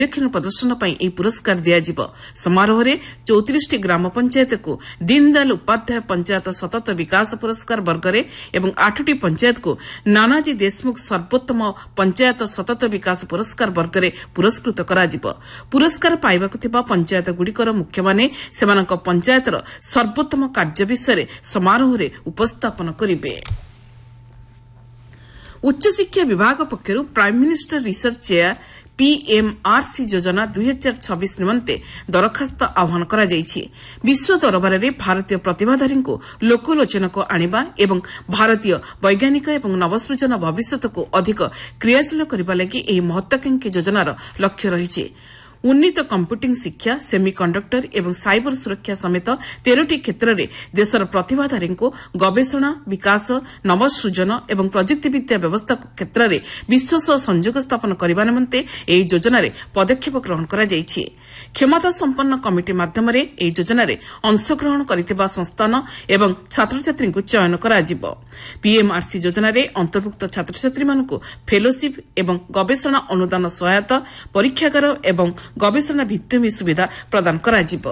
विलक्षण प्रदर्शन पर यह पुरस्कार दिज्व समारोह में 34 ग्राम पंचायत को दीनदयाल उपाध्याय पंचायत सतत विकास पुरस्कार वर्ग में एवं 8टी पंचायत को नानाजी देशमुख सर्वोत्तम पंचायत सतत विकास पुरस्कार वर्ग में पुरस्कृत कराजिव। पुरस्कार पाइबाकु थिबा पंचायत गुड़िकर मुख्य माने सेमानक पंचायतर सर्वोत्तम कार्य विषय समारोह में उपस्थापन करिवे। उच्च शिक्षा विभाग पक्षर prime minister research chair PMRC योजना 2026 निमंते दरखास्त आह्वान करा जायछि। विश्व दरबार में भारतीय प्रतिभाधारी को लोकलोचन को आनिबा एवं भारतीय वैज्ञानिक एवं नवसृजन भविष्यत को अधिक क्रियाशील करबा लागि एही महत्वाकांक्षी योजनार लक्ष्य रहिछि। उन्नीत कंप्यूटिंग शिक्षा सेमिकंडक्टर एवं साइबर सुरक्षा समेत 13टी क्षेत्र में देशर प्रतिभाधारी को गवेषणा विकास नवसृजन एवं प्रजुक्तिविद्या व्यवस्था क्षेत्र में विश्व सह संयोग स्थापन करने निमंते एही योजन पदक्षेप ग्रहण करा जायछि। क्षमता संपन्न कमिटी माध्यम एही योजन अंशग्रहण करथिबा संस्थान एवं छात्र छात्री को चयन कराजिव। पीएमआरसी योजन अंतर्भुक्त छात्र छात्री मानक फेलोशिप एवं गवेषणा अनुदान सहायता परीक्षागार एवं गवेषणा भित्तिभूमि सुविधा प्रदान कराजिव।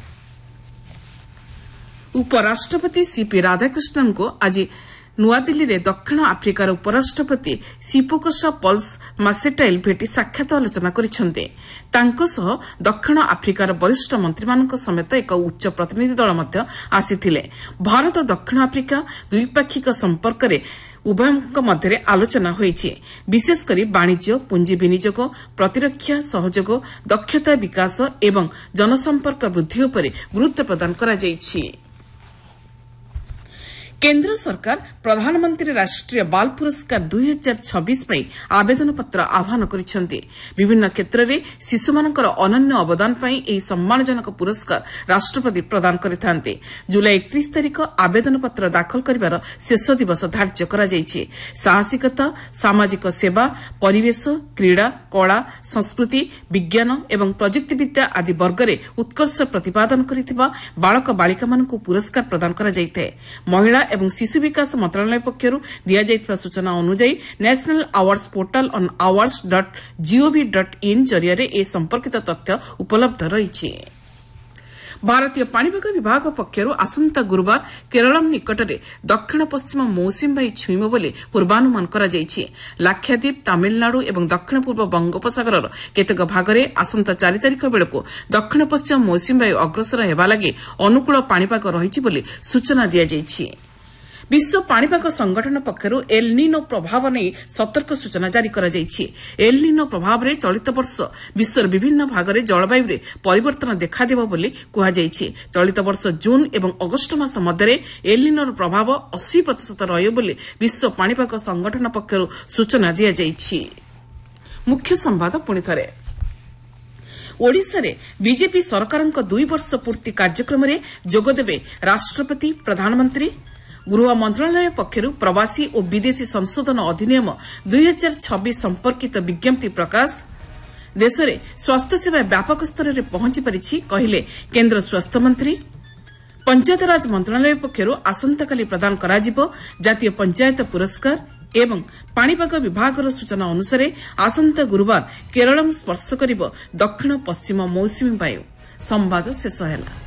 उपराष्ट्रपति सीपी राधाकृष्णन को आज नुआदिल्ली में दक्षिण आफ्रिकार उपराष्ट्रपति सिपोकोसा पल्स मासेटाइल भेटी साक्षात आलोचना करिसेंते। तांको सह दक्षिण आफ्रिकार वरिष्ठ मंत्री समेत एक उच्च प्रतिनिधि दल मध्य आसीथिले। भारत दक्षिण आफ्रिका द्विपाक्षिक संपर्क में उभयଙ୍କ ମଧ୍ୟରେ आलोचना होईछि। विशेषकर वाणिज्य पुंजी विनियोग प्रतिरक्षा सहयोग दक्षता विकास एवं जनसंपर्क वृद्धि उपर गुरुत्व प्रदान करा जायछि। केन्द्र सरकार प्रधानमंत्री राष्ट्रीय बाल पुरस्कार 2026 पर आवेदन पत्र आह्वान करिसेंते। विभिन्न क्षेत्र में शिशुमानकर अनन्य अवदान पर यह सम्मानजनक पुरस्कार राष्ट्रपति प्रदान करिथांते। जुलाई 31 तारिख आवेदन पत्र दाखल करिवार शेष दिवस धार्य करा जायछि। साहसिकता सामाजिक सेवा परिवेश क्रीड़ा कला संस्कृति विज्ञान एवं प्रजुक्तिविद्या आदि वर्ग में उत्कर्ष प्रतिपादन करिथिबा बालक बालिका मानकु पुरस्कार प्रदान करा जायते। महिला एवं शिशु विकास मंत्रालय पक्षरु दिया जायतिबा सूचना अनुसार national awards portal on awards.gov.in जरिया ए संपर्कित तथ्य उपलब्ध रहिछि। भारतीय पाणीपाग विभाग पक्षरु आसंता गुरुवार केरल निकट में दक्षिण पश्चिम मौसुमी बायु छुईब बोली पूर्वानुमान करा जायछि। लाक्षाद्वीप तामिलनाडु एवं दक्षिण पूर्व बंगोपसागर केतेक भाग में आसंता 4 तारिख बेलू दक्षिण पश्चिम मौसुमी बायु अग्रसर हेबा लागि अनुकूल पाणीपाग रहिछि बोली सूचना दिया जायछि। विश्व पाणीपाग संगठन पक्षरु एल निनो प्रभाव नहीं सतर्क सूचना जारी करा जायछि। एल निनो प्रभाव रे चलित वर्ष विश्वर विभिन्न भाग में जलवायु रे परिवर्तन देखादेव बोली कहा जायछि। चलित वर्ष जून एवं अगस्त मास मध्य एल निनोर प्रभाव 80% रहियो बोली विश्व पाणीपाग संगठन पक्षरु सूचना दिया जायछि। मुख्य संवाद पुणी थरे ओडिशा रे बीजेपी सरकारक 2 वर्ष पूर्ति कार्यक्रम रे जोगदेबे राष्ट्रपति प्रधानमंत्री। गृह मंत्रालय पक्षरु प्रवासी और विदेशी संशोधन अधिनियम 2026 संपर्कित विज्ञप्ति प्रकाश। देश में स्वास्थ्य सेवा व्यापक स्तर में पहुंची पारिछि कहिले केन्द्र स्वास्थ्य मंत्री। पंचायतराज मंत्रालय पक्षरु आसंताकाली प्रदान कराजिबो जातीय पंचायत पुरस्कार एवं पाणीपाग विभाग सूचना अनुसार आसंता गुरुवार केरल स्पर्श करिबो दक्षिण पश्चिम मौसुमी वायु। संवाद शेष ହେଲା।